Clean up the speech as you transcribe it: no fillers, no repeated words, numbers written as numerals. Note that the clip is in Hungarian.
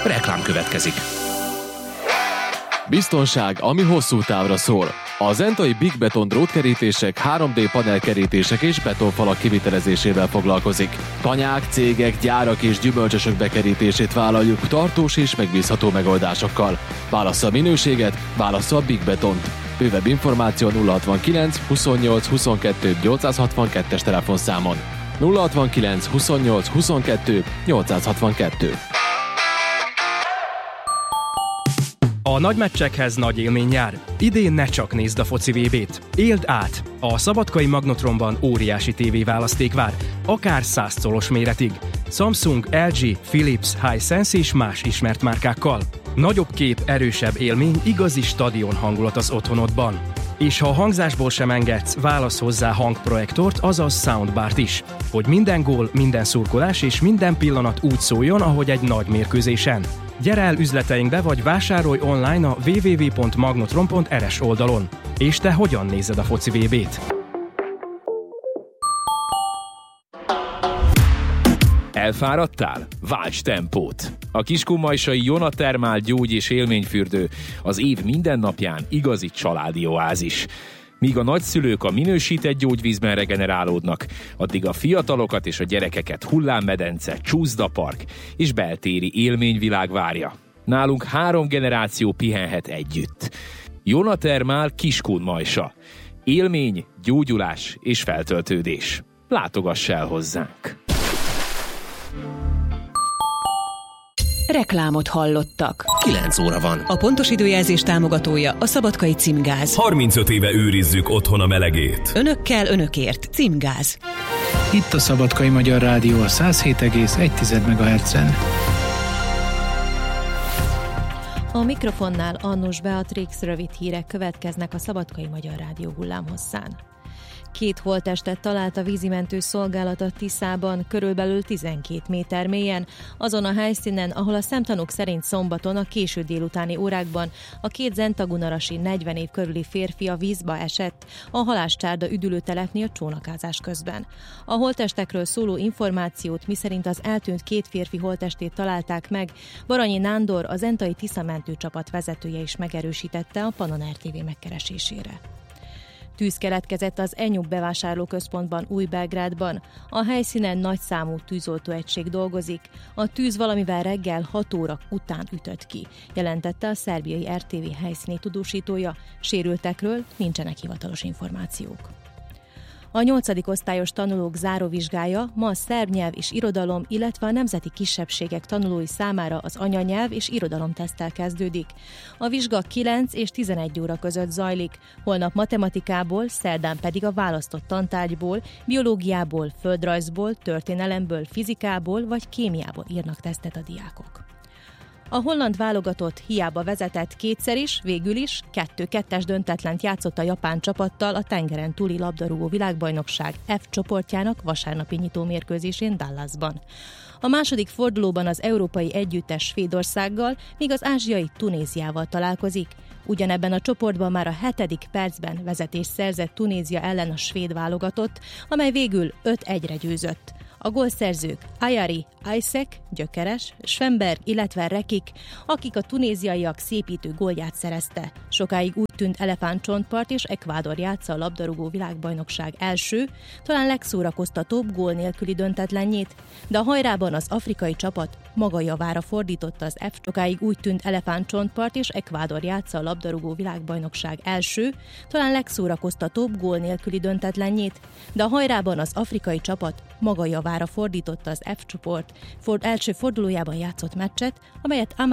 Reklám következik. Biztonság, ami hosszú távra szól. A Zentai Big Beton drótkerítések, 3D panelkerítések és betonfalak kivitelezésével foglalkozik. Tanyák, cégek, gyárak és gyümölcsösök bekerítését vállaljuk tartós és megbízható megoldásokkal. Válassza a minőséget, válassza a Big Betont. Bővebb információ 069 28 22 862-es telefonszámon. 069 28 22 862. A nagy meccsekhez nagy élmény jár. Idén ne csak nézd a foci VB-t. Éld át! A Szabadkai Magnotronban óriási tévéválaszték vár, akár 100 colos méretig. Samsung, LG, Philips, Hisense és más ismert márkákkal. Nagyobb kép, erősebb élmény, igazi stadion hangulat az otthonodban. És ha a hangzásból sem engedsz, válasz hozzá hangprojektort, azaz soundbart is. Hogy minden gól, minden szurkolás és minden pillanat úgy szóljon, ahogy egy nagy mérkőzésen. Gyere el üzleteinkbe, vagy vásárolj online a www.magnotron.rs oldalon. És te hogyan nézed a foci VB-t? Elfáradtál? Válts tempót! A kiskunmajsai Jona Thermal gyógy- és élményfürdő az év minden napján igazi családi oázis. Míg a nagyszülők a minősített gyógyvízben regenerálódnak, addig a fiatalokat és a gyerekeket hullámmedence, csúszdapark és beltéri élményvilág várja. Nálunk 3 generáció pihenhet együtt. Jona Thermal Kiskunmajsa. Élmény, gyógyulás és feltöltődés. Látogass el hozzánk! Reklámot hallottak. 9 óra van. A pontos időjelzés támogatója a Szabadkai Címgáz. 35 éve őrizzük otthon a melegét. Önökkel, önökért. Címgáz. Itt a Szabadkai Magyar Rádió a 107,1 MHz-en. A mikrofonnál Annus Beatrix, rövid hírek következnek a Szabadkai Magyar Rádió hullámhosszán. 2 holttestet talált a vízimentő szolgálat a Tiszában, körülbelül 12 méter mélyen, azon a helyszínen, ahol a szemtanúk szerint szombaton a késő délutáni órákban a 2 zentagunarasi 40 év körüli férfi a vízbe esett, a Halászcsárda üdülőtelepnél a csónakázás közben. A holttestekről szóló információt, miszerint az eltűnt 2 férfi holttestét találták meg, Baranyi Nándor, a zentai Tisza mentőcsapat vezetője is megerősítette a Pannon RTV megkeresésére. Tűz keletkezett az Enyuk bevásárlóközpontban Új-Belgrádban. A helyszínen nagyszámú tűzoltóegység dolgozik. A tűz valamivel reggel 6 óra után ütött ki, jelentette a szerbiai RTV helyszíni tudósítója. Sérültekről nincsenek hivatalos információk. A 8. osztályos tanulók záróvizsgája ma a szerb nyelv és irodalom, illetve a nemzeti kisebbségek tanulói számára az anyanyelv és irodalomteszttel kezdődik. A vizsga 9 és 11 óra között zajlik, holnap matematikából, szerdán pedig a választott tantárgyból, biológiából, földrajzból, történelemből, fizikából vagy kémiából írnak tesztet a diákok. A holland válogatott hiába vezetett kétszer is, végül is 2-2-es döntetlent játszott a japán csapattal a tengeren túli labdarúgó világbajnokság F csoportjának vasárnapi nyitómérkőzésén Dallasban. A második fordulóban az európai együttes Svédországgal, míg az ázsiai Tunéziával találkozik. Ugyanebben a csoportban már a 7. percben vezetést szerzett Tunézia ellen a svéd válogatott, amely végül 5-1-re győzött. A gólszerzők Ayari, Isaac, Gyökeres, Schwemberg, illetve Rekik, akik a tunéziaiak szépítő gólját szerezte. Sokáig úgy tűnt elefántcsontpart és Ekvádor játsza a labdarúgó világbajnokság első, talán legszórakoztatóbb gól nélküli döntetlenjét, de a hajrában az afrikai csapat maga javára fordította az F. Sokáig úgy tűnt elefántcsontpart és Ekvádor játsza a labdarúgó világbajnokság első, talán legszórakoztatóbb gól nélküli döntetlenjét, de a hajrában az afrikai csapat maga javára fordította az F csoport első fordulójában játszott meccset, amelyet